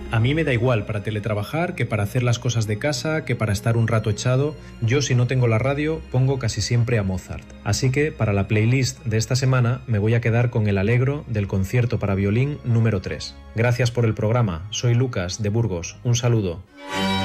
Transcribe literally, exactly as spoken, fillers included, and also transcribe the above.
A mí me da igual para teletrabajar que para hacer las cosas de casa, que para estar un rato echado. Yo, si no tengo la radio, pongo casi siempre a Mozart. Así que para la playlist de esta semana me voy a quedar con el Allegro del concierto para violín número tres. Gracias por el programa. Soy Lucas de Burgos. Un saludo.